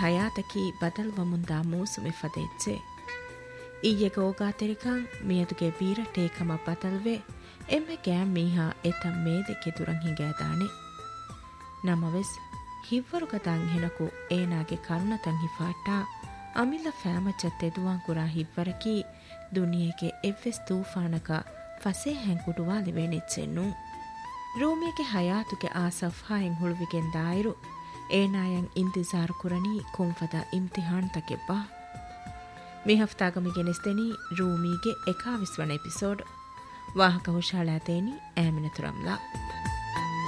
ಹಯಾತಕಿ ಬದಲ್ವಮುಂದಾ ಮೂಸುಮೆ ಫದೇಚ್ಚೆ ಈಯೆ ಗೋಗಾ ತೆರಿಕಂ ಮಿಯದುಗೆ ಬೀರ ಟೇಕಮ ಬದಲ್ವೆ ಎಮ್ಮೆ ಗ್ಯಾಮ್ ಮೀಹಾ ಎತಂ ಮೇದೆ ಕೆದುರಂ ಹಿಂಗಾದಾನೆ ನಮವೆಸ್ ಹಿವ್ವರುಗತಾಂ ಹೆನಕು ಏನಾಗೆ ಕರುಣತಂ ಹಿಫಾಟಾ ಅಮಿಲ್ಲ ಫ್ಯಾಮಚ್ಚ ತೆದುವಾಂ ಕುರಾ ಹಿವ್ವರಕಿ ದುನಿಯೆಗೆ ಎವ್ವೆಸ್ ತೂಫಾನಕ ಫಸೇ ಹೆಂಕುಡುವಾ ಲಿವೇನೆಚ್ಚೆನ್ನು ರೂಮಿಯಗೆ ಹಯಾತುಗೆ ಆ ಸಫ್ಹಾಯಂ ಹುಳುವಿಗೆನ್ ದಾಯಿರು ಏನಾಯಂ ಇಂತಿಜಾರು ಕುರಣಿ ಕೊಂಫದ ಇಮ್ತಿಹಾನ್ ತಕೆಬ್ಬಾ ಮಿ ಹಫ್ತಾಗಮಿಗೆ ನೆಸ್ತೆನಿ ರೂಮಿಗೆ 21 ಎಪಿಸೋಡ್ ವಾಹಕ ಹುಷಾಳಾತೇನಿ ಆಮಿನತುರಮ್ಲಾ